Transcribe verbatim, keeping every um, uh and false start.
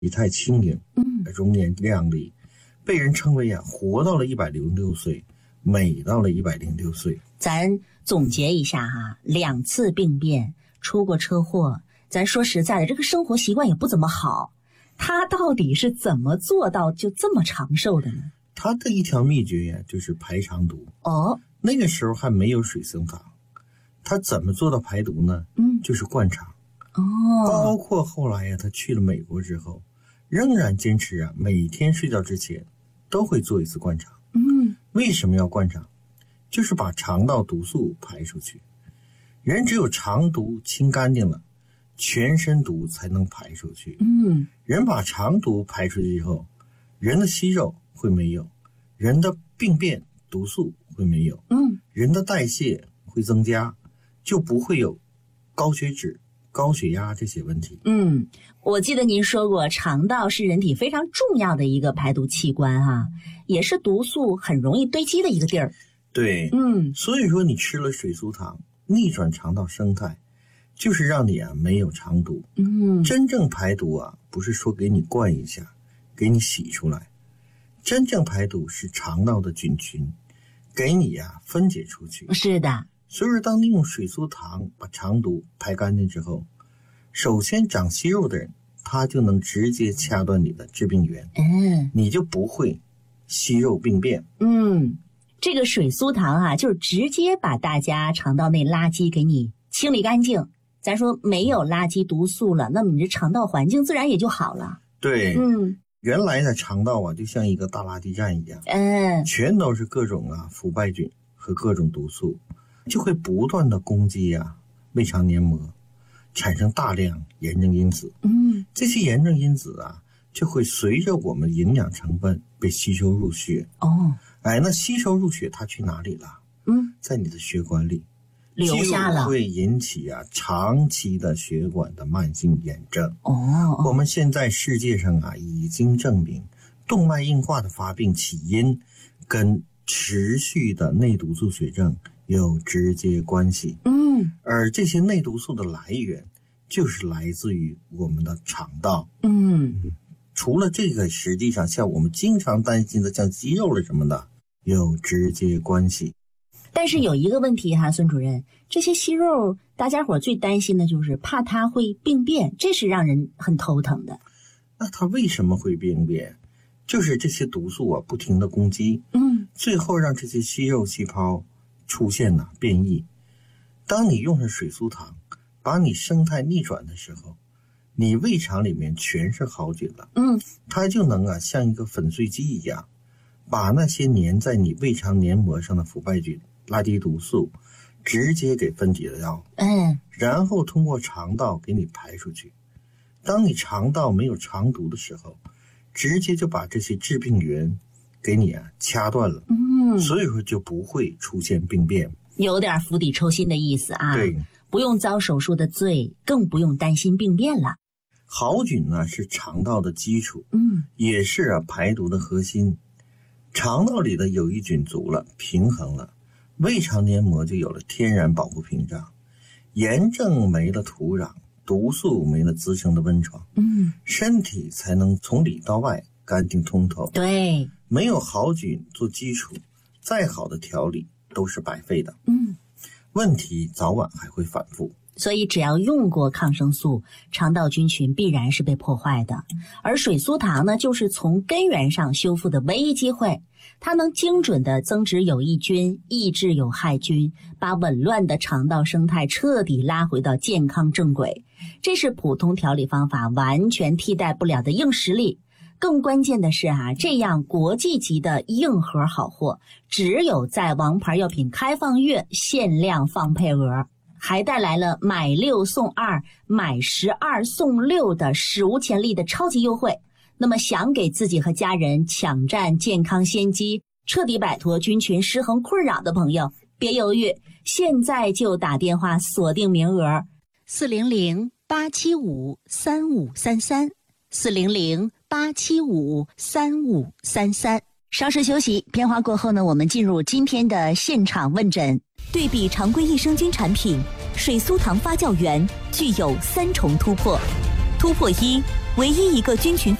体态轻盈， 嗯， 容颜亮丽，被人称为啊活到了一百零六岁，美到了一百零六岁。 咱总结一下哈，两次病变，出过车祸，咱说实在的，这个生活习惯也不怎么好。他到底是怎么做到就这么长寿的呢？ 他的一条秘诀呀，就是排肠毒。 哦， 那个时候还没有水生堂，他怎么做到排毒呢？ 嗯， 就是灌肠。 哦， 包括后来呀，他去了美国之后，仍然坚持啊，每天睡觉之前都会做一次灌肠。 嗯， 为什么要灌肠？就是把肠道毒素排出去。人只有肠毒清干净了，全身毒才能排出去。 嗯， 人把肠毒排出去以后，人的息肉会没有，人的病变毒素会没有， 嗯， 人的代谢会增加，就不会有高血脂、高血压这些问题。 嗯，我记得您说过，肠道是人体非常重要的一个排毒器官哈、啊，也是毒素很容易堆积的一个地儿。 对， 嗯， 所以说你吃了水苏糖，逆转肠道生态，就是让你啊没有肠毒。 嗯， 真正排毒啊，不是说给你灌一下，给你洗出来，真正排毒是肠道的菌群，给你啊分解出去。 是的。 所以说，当你用水苏糖把肠毒排干净之后，首先长息肉的人，他就能直接掐断你的致病源， 嗯， 你就不会息肉病变。 嗯，这个水苏糖啊，就是直接把大家肠道内垃圾给你清理干净。咱说没有垃圾毒素了，那么你这肠道环境自然也就好了。 对， 嗯， 原来的肠道啊，就像一个大垃圾站一样， 嗯， 全都是各种啊腐败菌和各种毒素，就会不断的攻击啊胃肠黏膜，产生大量炎症因子。 嗯， 这些炎症因子啊，就会随着我们营养成分被吸收入血。 哦， 哎，那吸收入血，它去哪里了？ 嗯， 在你的血管里留下了， 就会引起啊长期的血管的慢性炎症。 哦， 我们现在世界上啊已经证明，动脉硬化的发病起因跟持续的内毒素血症有直接关系。 嗯， 而这些内毒素的来源就是来自于我们的肠道。 嗯， 除了这个，实际上像我们经常担心的像肌肉了什么的有直接关系。 但是有一个问题哈，孙主任，这些息肉大家伙最担心的就是怕它会病变，这是让人很头疼的。 那它为什么会病变？就是这些毒素啊不停的攻击， 嗯， 最后让这些息肉细胞出现了变异。当你用上水苏糖把你生态逆转的时候，你胃肠里面全是好菌了， 嗯， 它就能啊像一个粉碎机一样，把那些粘在你胃肠黏膜上的腐败菌、垃圾毒素直接给分解掉， 嗯， 然后通过肠道给你排出去。当你肠道没有肠毒的时候，直接就把这些致病源给你啊掐断了， 嗯， 所以说就不会出现病变， 有点釜底抽薪的意思啊。 对， 不用遭手术的罪，更不用担心病变了。 好菌呢是肠道的基础， 嗯， 也是啊排毒的核心。肠道里的有益菌足了，平衡了，胃肠黏膜就有了天然保护屏障，炎症没了土壤，毒素没了滋生的温床， 嗯， 身体才能从里到外干净通透。 对， 没有好菌做基础，再好的调理都是白费的。 嗯， 问题早晚还会反复。 所以只要用过抗生素，肠道菌群必然是被破坏的。而水苏糖呢，就是从根源上修复的唯一机会。它能精准地增殖有益菌，抑制有害菌，把紊乱的肠道生态彻底拉回到健康正轨。这是普通调理方法完全替代不了的硬实力。更关键的是啊，这样国际级的硬核好货，只有在王牌药品开放月限量放配额。还带来了买六送二、买十二送六的史无前例的超级优惠。那么想给自己和家人抢占健康先机，彻底摆脱菌群失衡困扰的朋友，别犹豫，现在就打电话锁定名额四零零八七五三五三三 四零零八七五三五三三。稍事休息，片花过后呢，我们进入今天的现场问诊。对比常规益生菌产品，水苏糖发酵源具有三重突破。突破一， 唯一一个菌群